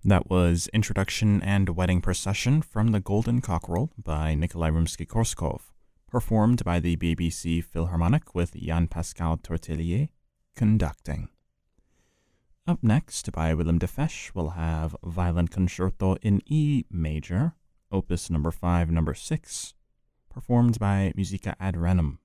That was Introduction and Wedding Procession from the Golden Cockerel by Nikolai Rimsky-Korsakov, performed by the BBC Philharmonic with Jean-Pascal Tortelier conducting. Up next, by Willem de Fesch, we'll have Violin Concerto in E major, opus number 5, number 6, performed by Musica ad Renum.